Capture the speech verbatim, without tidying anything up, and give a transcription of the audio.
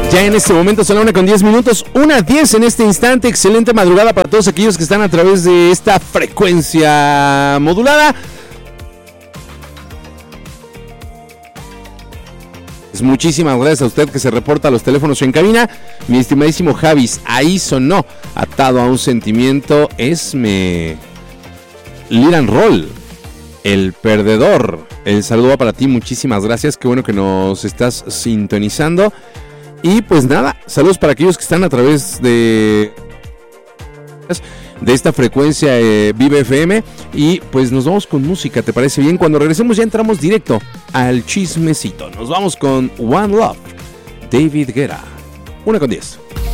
Ya en este momento son la una con diez minutos, una diez en este instante. Excelente madrugada para todos aquellos que están a través de esta frecuencia modulada. Muchísimas gracias a usted que se reporta a los teléfonos en cabina. Mi estimadísimo Javis, ahí sonó Atado a un sentimiento. Esme Liran Roll, el perdedor. El saludo va para ti, muchísimas gracias. Qué bueno que nos estás sintonizando. Y pues nada, saludos para aquellos que están a través de de esta frecuencia eh, Vive F M. Y pues nos vamos con música, ¿te parece bien? Cuando regresemos ya entramos directo al chismecito. Nos vamos con One Love, David Guetta. Una con diez.